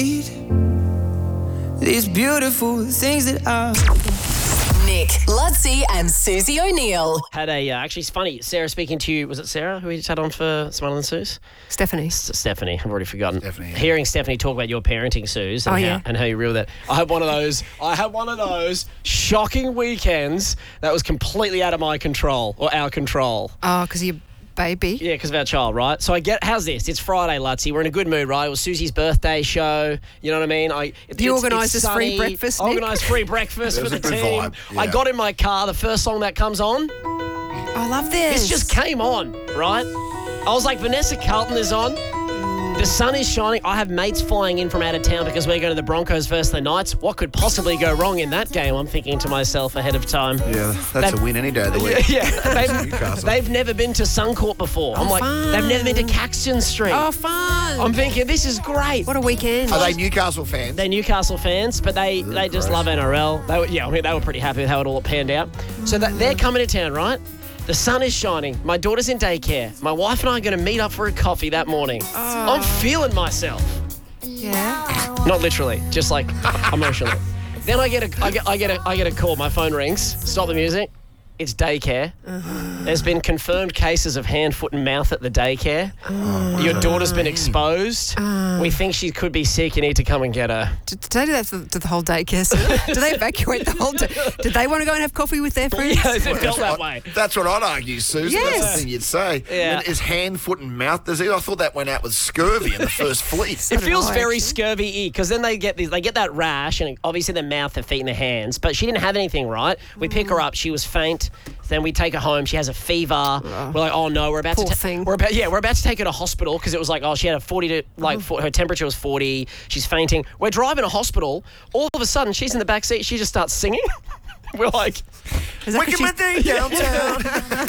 These beautiful things that I... Nick, Ludsey and Susie O'Neill. Had actually, it's funny, Sarah speaking to you, was it Sarah who we just had on for Smarter Than Suze? Stephanie. Stephanie, I've already forgotten. Stephanie, yeah. Hearing Stephanie talk about your parenting, Suze, and, and how you reel that. I had one of those shocking weekends that was completely out of my control, or our control. Oh, because your baby. Yeah, because of our child, right? So how's this? It's Friday, Lutsy. We're in a good mood, right? It was Susie's birthday show. You know what I mean? You organised this free breakfast, Nick? Organised free breakfast for the team. Vibe, yeah. I got in my car. The first song that comes on, I love this. this just came on, right? I was like, Vanessa Carlton is on. The sun is shining. I have mates flying in from out of town because we're going to the Broncos versus the Knights. What could possibly go wrong in that game? I'm thinking to myself ahead of time. Yeah, that's a win any day of the week. Yeah, they've never been to Suncorp before. I'm like, fun. they've never been to Caxton Street. Oh, fun. I'm thinking, this is great. What a weekend. Are they Newcastle fans? They're Newcastle fans, but they just love NRL. They were pretty happy with how it all panned out. So they're coming to town, right? The sun is shining. My daughter's in daycare. My wife and I are going to meet up for a coffee that morning. Oh. I'm feeling myself. Yeah. Not literally, just like emotionally. Then I get a call. My phone rings. Stop the music. It's daycare. There's been confirmed cases of hand, foot and mouth at the daycare. Your daughter's been exposed. We think she could be sick. You need to come and get her. Did they do that to the whole daycare center? Did they evacuate the whole day? Did they want to go and have coffee with their friends? Yeah, it felt that way. That's what I'd argue, Susan. Yes. That's the thing you'd say. Yeah. I mean, is hand, foot and mouth disease? I thought that went out with scurvy in the first fleet. It feels I, very actually. scurvy-y because then they get that rash and obviously their mouth, their feet and their hands. But she didn't have anything, right? We pick her up. She was faint. Then we take her home. She has a fever. We're like, oh no, we're about Poor to thing. we're about to take her to hospital because it was like, oh, she had a 40 to her temperature was 40. She's fainting. We're driving to hospital. All of a sudden, she's in the back seat. She just starts singing. We're like, Is that 'cause Wicked Day downtown.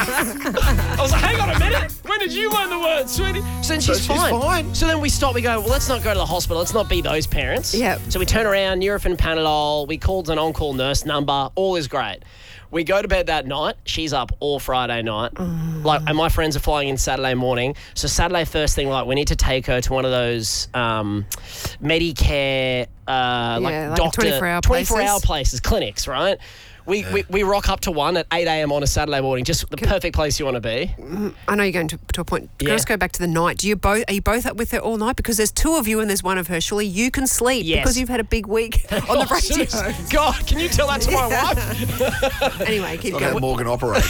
I was like, hang on a minute. When did you learn the words, sweetie? So then she's fine. So then we stop. We go, well, let's not go to the hospital. Let's not be those parents. Yeah. So we turn around, Nurofen Panadol. We called an on-call nurse number. All is great. We go to bed that night. She's up all Friday night. And my friends are flying in Saturday morning. So Saturday first thing, we need to take her to one of those Medicare, like doctor 24-hour places, clinics, right? We rock up to one at 8 a.m. on a Saturday morning, just the perfect place you want to be. I know you're going to a point. Yeah. Let's go back to the night. Are you both up with her all night? Because there's two of you and there's one of her. Surely you can sleep because you've had a big week on the radio. God, can you tell that to my wife? Anyway, keep Not how going. Morgan operates.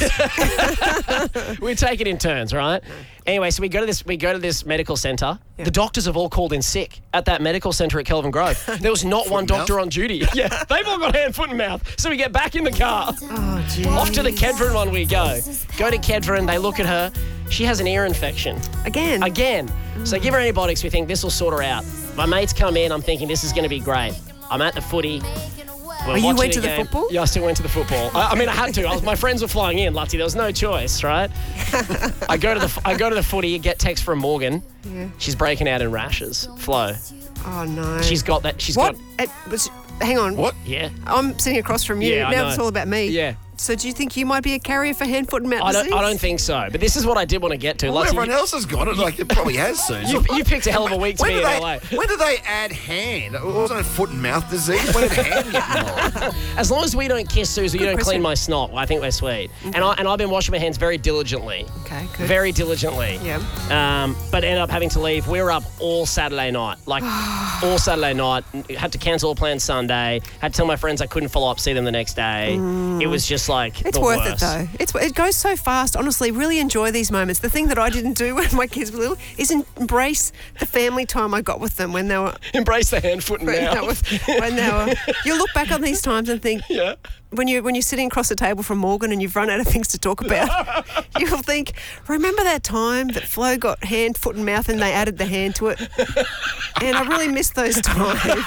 We take it in turns, right? Anyway, so we go to this medical centre. Yeah. The doctors have all called in sick at that medical centre at Kelvin Grove. There was not one doctor on duty. Yeah, they've all got hand, foot and mouth. So we get back in the car. Oh, geez. Off to the Kedron one we go. Go to Kedron, they look at her. She has an ear infection. Again. So give her antibiotics, we think this will sort her out. My mates come in, I'm thinking this is going to be great. I'm at the footy. You went to the football? Yeah, I still went to the football. I mean, I had to. My friends were flying in, Lutzy. There was no choice, right? I go to the footy, get text from Morgan. Yeah. She's breaking out in rashes. Flo. Oh, no. She's got that. Hang on. What? Yeah. I'm sitting across from you. Yeah, I now know. it's all about me. Yeah. So do you think you might be a carrier for hand, foot and mouth I disease? don't think so. But this is what I did want to get to. Well, Lutzy, everyone else has got it. Like, it probably has, Susan. you picked a hell of a week to be in LA. When did they add hand? It wasn't a foot and mouth disease. When did hand get involved? As long as we don't kiss, Susie, you don't question. clean my snot. I think we're sweet. Okay. And I've been washing my hands very diligently. Okay, good. Very diligently. Yeah. But ended up having to leave. We were up all Saturday night. All Saturday night. Had to cancel all plans Sunday. Had to tell my friends I couldn't follow up, see them the next day. It was just like It's the worth worst. it, though. It goes so fast. Honestly, really enjoy these moments. The thing that I didn't do when my kids were little is embrace the family time I got with them when they were... Embrace the hand, foot and mouth. You look back on these times and think... Yeah. When you're sitting across the table from Morgan and you've run out of things to talk about, you'll think, remember that time that Flo got hand, foot and mouth and they added the hand to it? And I really miss those times.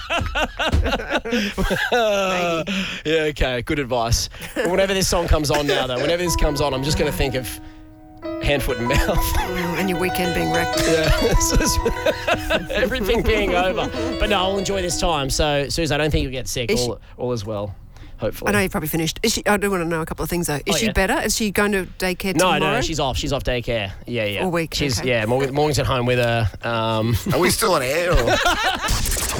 Yeah, okay. Good advice. Whenever this song comes on now, though, whenever this comes on, I'm just going to think of hand, foot and mouth. And your weekend being wrecked. Yeah. Everything being over. But no, I'll enjoy this time. So, Suze, I don't think you'll get sick. All is well. Hopefully. I know you've probably finished. I do want to know a couple of things, though. Is she better? Is she going to daycare tomorrow? No, she's off. She's off daycare. Yeah. All week, She's okay. Morgan's at home with her. Are we still on air? Or?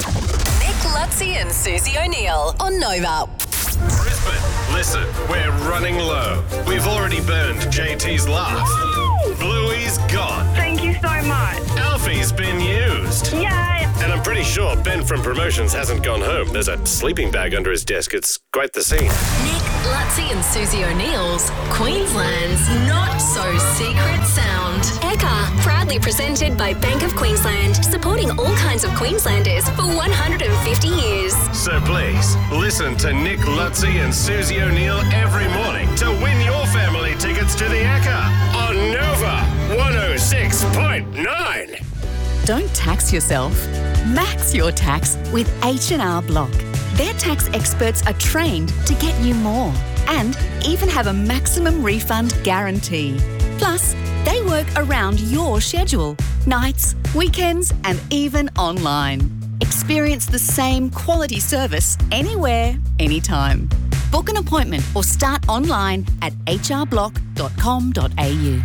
and Susie O'Neill on Nova. Brisbane, listen, we're running low. We've already burned JT's laugh. Bluey's gone. Thank you so much. Alfie's been used. Yay! And I'm pretty sure Ben from Promotions hasn't gone home. There's a sleeping bag under his desk. It's quite the scene. Nick, Lutzi and Susie O'Neill's Queensland's Not So Secret Sound. Ekka, proudly presented by Bank of Queensland, supporting all kinds of Queenslanders for 150 years. So please, listen to Nick, Lutzi and Susie O'Neill every morning to win your family tickets to the Ekka on Nova 106.9. Don't tax yourself. Max your tax with H&R Block. Their tax experts are trained to get you more and even have a maximum refund guarantee. Plus, they work around your schedule, nights, weekends, and even online. Experience the same quality service anywhere, anytime. Book an appointment or start online at hrblock.com.au.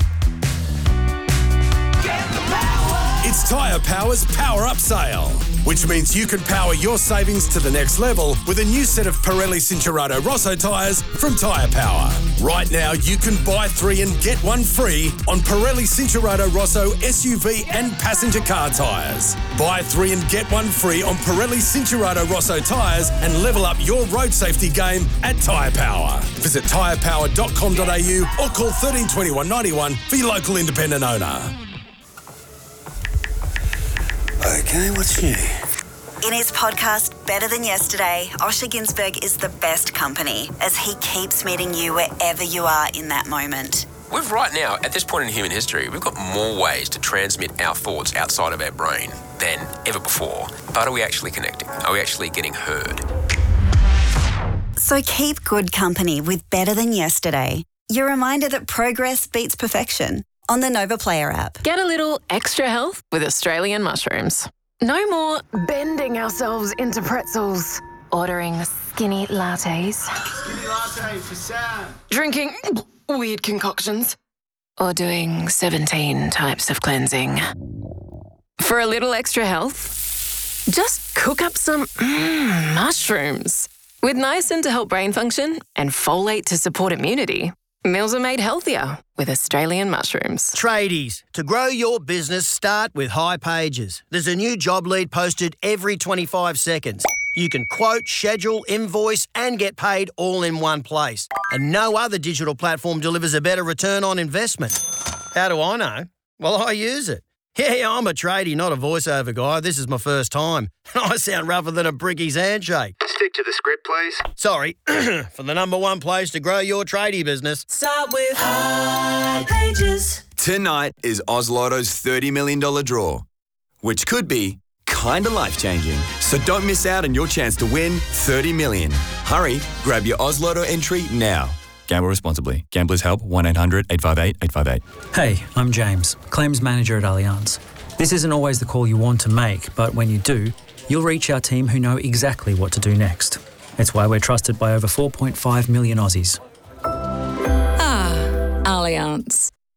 It's Tyre Power's Power Up Sale, which means you can power your savings to the next level with a new set of Pirelli Cinturato Rosso tyres from Tyre Power. Right now, you can buy 3 and get 1 free on Pirelli Cinturato Rosso SUV and passenger car tyres. Buy 3 and get 1 free on Pirelli Cinturato Rosso tyres and level up your road safety game at Tyre Power. Visit tyrepower.com.au or call 13 21 91 for your local independent owner. Okay, what's new? In his podcast, Better Than Yesterday, Osher Ginsberg is the best company as he keeps meeting you wherever you are in that moment. We've right now, at this point in human history, we've got more ways to transmit our thoughts outside of our brain than ever before. But are we actually connecting? Are we actually getting heard? So keep good company with Better Than Yesterday. Your reminder that progress beats perfection on the Nova Player app. Get a little extra health with Australian mushrooms. No more bending ourselves into pretzels, ordering skinny lattes. Skinny latte for Sam. Drinking weird concoctions, or doing 17 types of cleansing. For a little extra health, just cook up some mushrooms. With niacin to help brain function and folate to support immunity, meals are made healthier with Australian mushrooms. Tradies, to grow your business, start with High Pages. There's a new job lead posted every 25 seconds. You can quote, schedule, invoice and get paid all in one place. And no other digital platform delivers a better return on investment. How do I know? Well, I use it. Yeah, I'm a tradie, not a voiceover guy. This is my first time. I sound rougher than a bricky's handshake. Stick to the script, please. Sorry, for the number one place to grow your tradie business. Start with High Pages. Tonight is Oz Lotto's $30 million draw, which could be kinda life-changing. So don't miss out on your chance to win $30 million. Hurry, grab your Oz Lotto entry now. Gamble responsibly. Gamblers Help 1-800-858-858. Hey, I'm James, Claims Manager at Allianz. This isn't always the call you want to make, but when you do, you'll reach our team who know exactly what to do next. It's why we're trusted by over 4.5 million Aussies. Ah, Allianz.